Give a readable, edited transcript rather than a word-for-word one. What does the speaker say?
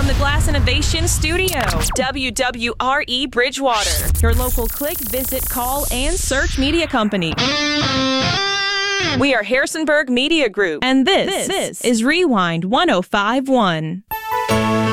from the Glass Innovation Studio, WWRE Bridgewater, your local click, visit, call, and search media company. We are Harrisonburg Media Group, and this is Rewind 105.1.